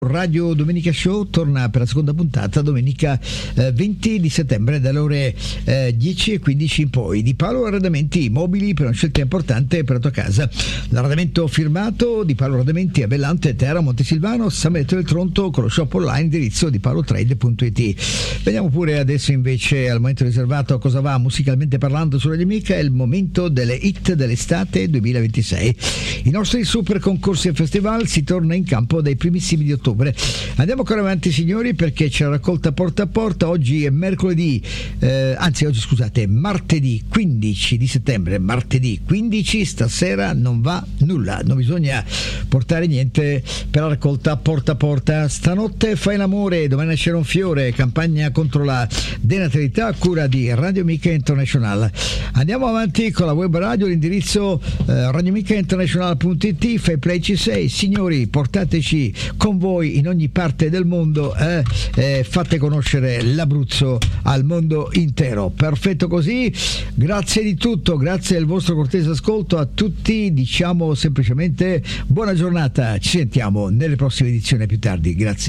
Radio Domenica Show torna per la seconda puntata domenica 20 di settembre dalle ore 10:15 in poi. Di Paolo Arredamenti Mobili per una scelta importante per la tua casa. L'arredamento firmato di Paolo Arredamenti a Bellante, Terra, Montesilvano, San Benedetto del Tronto, con lo shop online indirizzo di paolotrade.it. Veniamo pure adesso invece al momento riservato a Cosa va musicalmente parlando su Radio Amica. È il momento delle hit dell'estate 2026. I nostri super concorsi e festival si torna in campo dai primissimi di ottobre. Andiamo ancora avanti, signori, perché c'è la raccolta porta a porta. Oggi è martedì 15 di settembre, martedì 15. Stasera non va nulla, non bisogna portare niente per la raccolta porta a porta. Stanotte fai l'amore, domani nascerà un fiore, campagna contro la denatalità a cura di Radio Amica International. Andiamo avanti con la web radio, l'indirizzo radioamicainternational.it. fai play C6. Signori, portateci con voi in ogni parte del mondo, fate conoscere l'Abruzzo al mondo intero. Perfetto così, grazie di tutto, grazie al vostro cortese ascolto. A tutti diciamo semplicemente buona giornata, ci sentiamo nelle prossime edizioni più tardi, grazie.